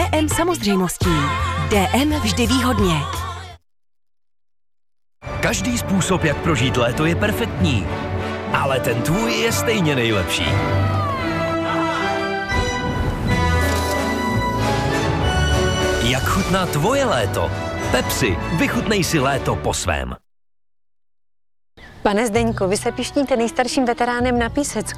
DM samozřejmostí. DM vždy výhodně. Každý způsob, jak prožít léto, je perfektní. Ale ten tvůj je stejně nejlepší. Jak chutná tvoje léto? Pepsi, vychutnej si léto po svém. Pane Zdeňku, vy se pišníte nejstarším veteránem na Písecku.